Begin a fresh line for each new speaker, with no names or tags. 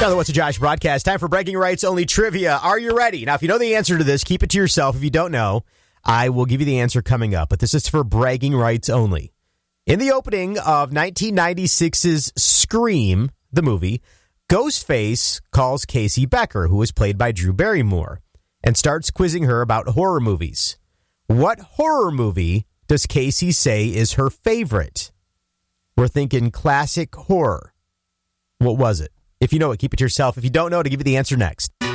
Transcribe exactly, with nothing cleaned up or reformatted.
Now the What's a Josh broadcast. Time for Bragging Rights Only Trivia. Are you ready? Now, if you know the answer to this, keep it to yourself. If you don't know, I will give you the answer coming up. But this is for Bragging Rights Only. In the opening of nineteen ninety-six's Scream, the movie, Ghostface calls Casey Becker, who was played by Drew Barrymore, and starts quizzing her about horror movies. What horror movie does Casey say is her favorite? We're thinking classic horror. What was it? If you know it, keep it to yourself. If you don't know, to give you the answer next.